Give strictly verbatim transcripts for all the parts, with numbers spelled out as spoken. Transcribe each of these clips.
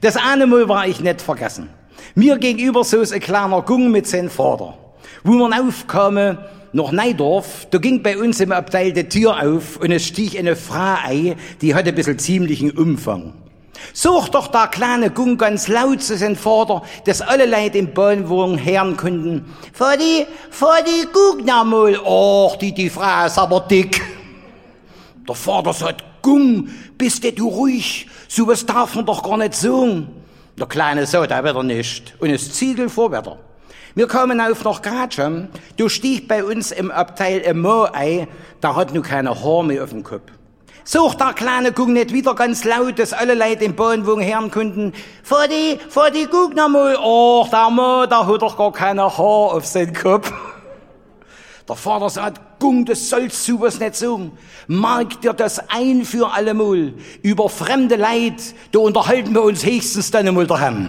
Das eine Mal war ich nicht vergessen. Mir gegenüber so ein kleiner Gung mit seinem Vater. Wo wir aufkamen, nach Neidorf, da ging bei uns im Abteil die Tür auf und es stieg eine Frau ein, die hatte ein bisschen ziemlichen Umfang. Such doch der kleine Gung ganz laut zu seinem Vater, dass alle Leute im Bahnwagen hören konnten. Vati, Vati, guck noch mal. Och, die, die Frau ist aber dick. Der Vater sagt, Gung, bist du ruhig? So was darf man doch gar nicht sagen. Der Kleine sagt auch wieder nicht. Und es Ziegel vor wieder. Wir kamen auf nach Gratscham. Du stieg bei uns im Abteil ein Mann ein, der hat nur keine Haare mehr auf dem Kopf. Such der Kleine Gung nicht wieder ganz laut, dass alle Leute im Bahnwagen hören konnten. Vati, Vati, guck noch mal. Och, der Mann, der hat doch gar keine Haare auf seinem Kopf. Der Vater sagt, Gung, das sollst du was nicht sagen. Merk dir das ein für alle Mal. Über fremde Leid, da unterhalten wir uns höchstens dann einmal daheim.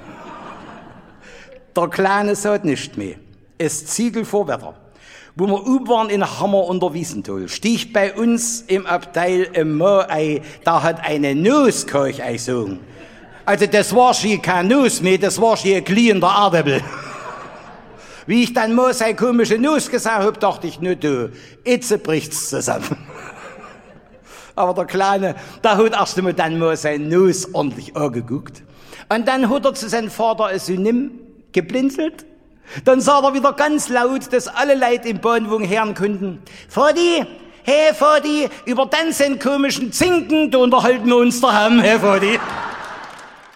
Der Kleine sagt nicht mehr. Es Ziegel vor Wetter. Wo wir oben waren in Hammer unter Wiesenthal, stieg bei uns im Abteil ein Mann ein, der hat eine Nusskeug eingesogen. Also das war schon kein Nuss mehr, das war schon ein gliehender Erdäpfel. Wie ich dann mal seine komische Nuss gesagt hab, dachte ich, nur du, jetzt bricht's zusammen. Aber der Kleine, der hat erst einmal dann mal seine Nuss ordentlich angeguckt. Und dann hat er zu seinem Vater ein Synonym geblinzelt. Dann sagt er wieder ganz laut, dass alle Leute im Bahnwagen hören konnten. Vati, hey Vati, über den komischen Zinken, da unterhalten wir uns daheim, hey Vati.